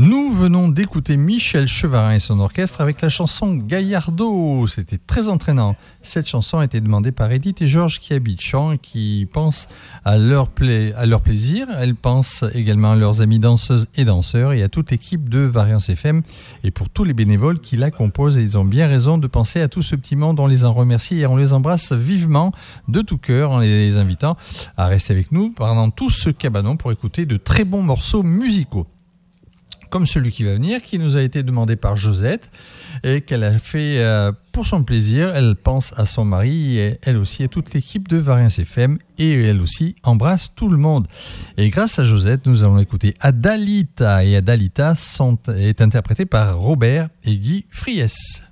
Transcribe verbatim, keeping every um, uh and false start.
Nous venons d'écouter Michel Chevarin et son orchestre avec la chanson Gaillardo. C'était très entraînant. Cette chanson a été demandée par Edith et Georges qui habitent Champs et qui pensent à leur, pla- à leur plaisir. Elles pensent également à leurs amis danseuses et danseurs et à toute l'équipe de Variance F M et pour tous les bénévoles qui la composent. Et ils ont bien raison de penser à tout ce petit monde. On les en remercie et on les embrasse vivement de tout cœur en les invitant à rester avec nous pendant tout ce cabanon pour écouter de très bons morceaux musicaux. Comme celui qui va venir, qui nous a été demandé par Josette et qu'elle a fait euh, pour son plaisir. Elle pense à son mari et elle aussi à toute l'équipe de Variance F M et elle aussi embrasse tout le monde. Et grâce à Josette, nous allons écouter Adalita et Adalita sont, est interprétée par Robert et Guy Friès.